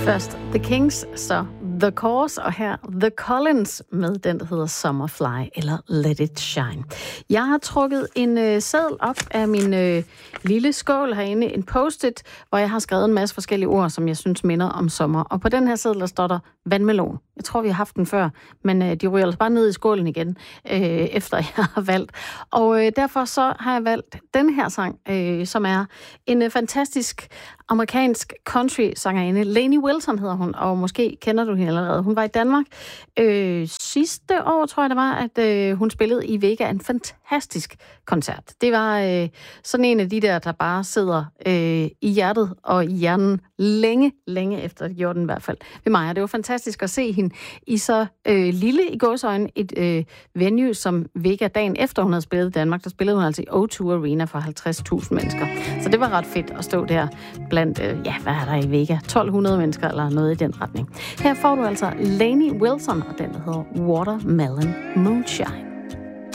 Først The Kings, så The Course, og her The Collins med den, der hedder Summerfly, eller Let It Shine. Jeg har trukket en seddel op af min lille skål herinde, en post-it, hvor jeg har skrevet en masse forskellige ord, som jeg synes minder om sommer. Og på den her seddel, der står der vandmelon. Jeg tror, vi har haft den før, men de ryger altså bare ned i skålen igen, efter jeg har valgt. Og derfor så har jeg valgt den her sang, som er en fantastisk amerikansk country-sangerinde. Lainey Wilson hedder hun, og måske kender du hende allerede. Hun var i Danmark sidste år, tror jeg det var, at hun spillede i Vega en fantastisk koncert. Det var sådan en af de der bare sidder i hjertet og i hjernen længe, længe efter, det gjorde den i hvert fald ved mig. Og det var fantastisk at se hende i så lille i gåseøjne et venue som Vega. Dagen efter hun havde spillet i Danmark, der spillede hun altså i O2 Arena for 50.000 mennesker. Så det var ret fedt at stå der blandt, hvad er der i Vega? 1200 mennesker eller noget i den retning. Her får du altså Lainey Wilson og den, der hedder Watermelon Moonshine.